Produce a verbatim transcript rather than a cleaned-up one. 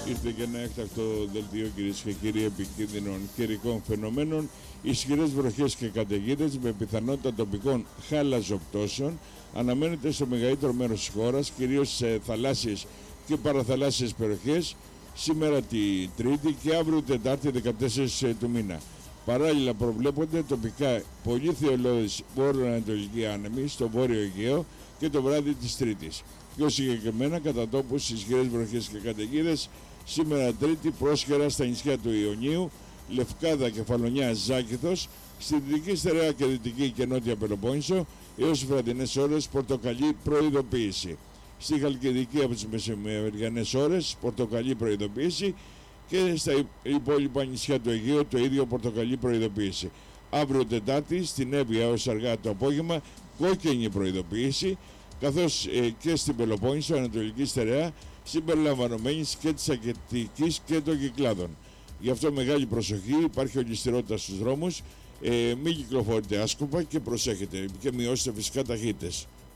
Ήρθε και ένα έκτακτο δελτίο, κυρίες και κύριοι, επικίνδυνων καιρικών φαινομένων. Ισχυρές βροχές και καταιγίδες με πιθανότητα τοπικών χαλαζοπτώσεων αναμένεται στο μεγαλύτερο μέρος της χώρας, κυρίως σε θαλάσσιες και παραθαλάσσιες περιοχές, σήμερα τη Τρίτη και αύριο Τετάρτη δεκατέσσερις του μήνα. Παράλληλα προβλέπονται τοπικά πολύ θειολώδεις βόρειο-ανατολικοί άνεμοι στο Βόρειο Αιγαίο και το βράδυ της Τρίτης. Πιο συγκεκριμένα κατά τόπους ισχυρές βροχές και καταιγίδες σήμερα Τρίτη πρόσχερα στα νησιά του Ιωνίου, Λευκάδα, Κεφαλονιά, Ζάκηθος, στη Δυτική Στερεά και Δυτική και Νότια Πελοπόννησο έως τις βραδινές ώρες πορτοκαλί προειδοποίηση. Στη Χαλκιδική από τις μεσημεριανές ώρες πορτοκαλί προειδοποίηση και στα υπόλοιπα νησιά του Αιγαίου το ίδιο πορτοκαλί προειδοποίηση. Αύριο Τετάρτη στην Εύβοια έως αργά το απόγευμα κόκκινη προειδοποίηση, καθώς ε, και στην Πελοπόννησο Ανατολική Στερεά συμπεριλαμβανομένης και της Ακετικής και των Κυκλάδων. Γι' αυτό μεγάλη προσοχή, υπάρχει ολισθηρότητα στους δρόμους, ε, μην κυκλοφορείτε άσκοπα και προσέχετε και μειώστε φυσικά ταχύτητες.